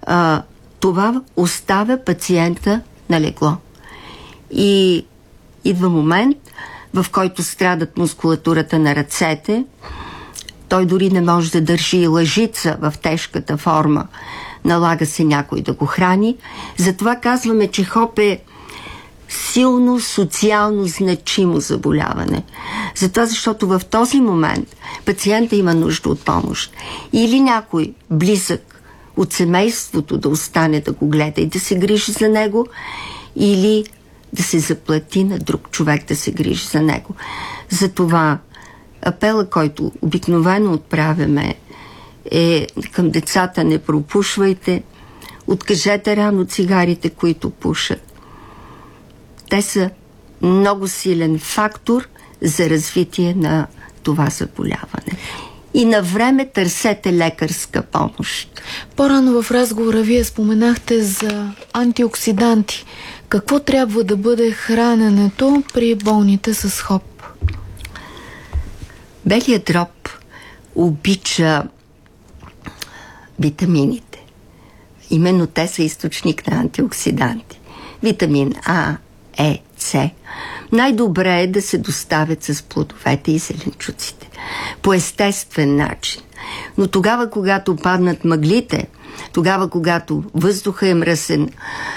това оставя пациента на легло. И идва момент, в който страдат мускулатурата на ръцете. Той дори не може да държи лъжица в тежката форма. Налага се някой да го храни. Затова казваме, че ХОП е силно социално значимо заболяване. Затова, защото в този момент пациента има нужда от помощ. Или някой близък от семейството да остане да го гледа и да се грижи за него, или да се заплати на друг човек да се грижи за него. Затова апела, който обикновено отправяме, е към децата: не пропушвайте, откажете рано цигарите, които пушат. Те са много силен фактор за развитие на това заболяване. И на време търсете лекарска помощ. По-рано в разговора вие споменахте за антиоксиданти. Какво трябва да бъде храненето при болните с ХОП? Белият дроб обича витамините. Именно те са източник на антиоксиданти. Витамин А, Е, С. Най-добре е да се доставят с плодовете и зеленчуците. По естествен начин. Но тогава, когато паднат мъглите, тогава, когато въздуха е мръсен,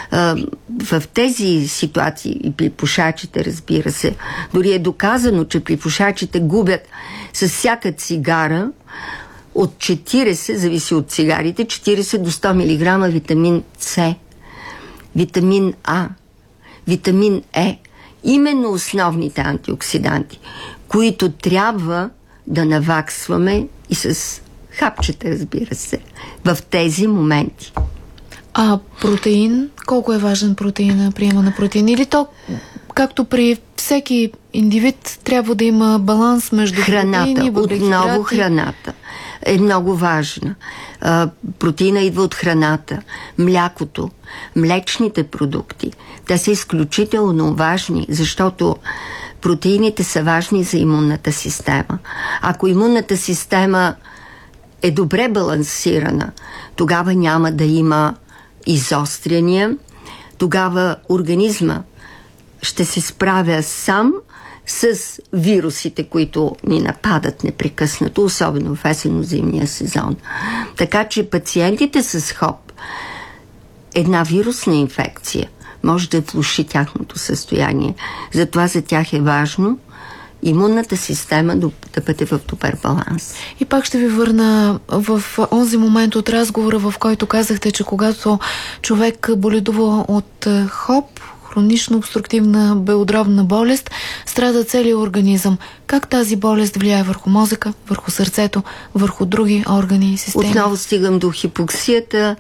в тези ситуации, и при пушачите, разбира се, дори е доказано, че при пушачите губят с всяка цигара от 40, зависи от цигарите, 40 до 100 мг витамин С, витамин А, витамин Е, именно основните антиоксиданти, които трябва да наваксваме и с хапчета, разбира се, в тези моменти. А протеин? Колко е важен протеин, приема на протеин? Или то, както при всеки индивид, трябва да има баланс между протеини, въглехидрати? Отново храната е много важна. Протеина идва от храната. Млякото, млечните продукти, те са изключително важни, защото протеините са важни за имунната система. Ако имунната система е добре балансирана, тогава няма да има изостряния, тогава организма ще се справя сам с вирусите, които ни нападат непрекъснато, особено в есенно-зимния сезон. Така че пациентите с ХОП, една вирусна инфекция може да влоши тяхното състояние. Затова за тях е важно имунната система да бъде в добър баланс. И пак ще ви върна в онзи момент от разговора, в който казахте, че когато човек боледува от ХОП, хронична обструктивна белодробна болест, страда целият организъм. Как тази болест влияе върху мозъка, върху сърцето, върху други органи и системи? Отново стигам до хипоксията,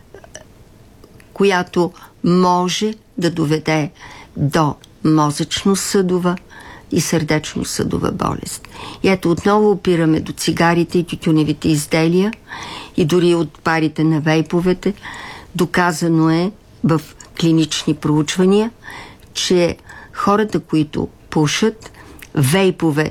която може да доведе до мозъчно-съдова и сърдечно-съдова болест. И ето отново опираме до цигарите и тютюневите изделия и дори от парите на вейповете. Доказано е в клинични проучвания, че хората, които пушат, вейпове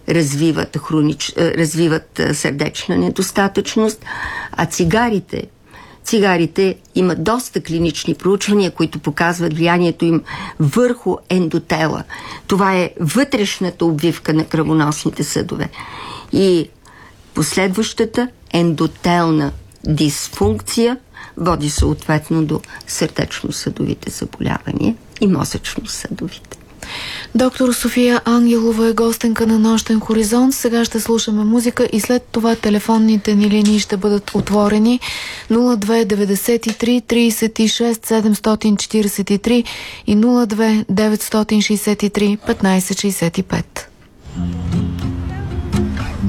развиват сърдечна недостатъчност, а цигарите имат доста клинични проучвания, които показват влиянието им върху ендотела. Това е вътрешната обвивка на кръвоносните съдове. И последващата ендотелна дисфункция води съответно до сърдечно-съдовите заболявания и мозъчно-съдовите. Доктор София Ангелова е гостенка на Нощен хоризонт. Сега ще слушаме музика и след това телефонните ни линии ще бъдат отворени 0293 36 743 и 02 963 1565.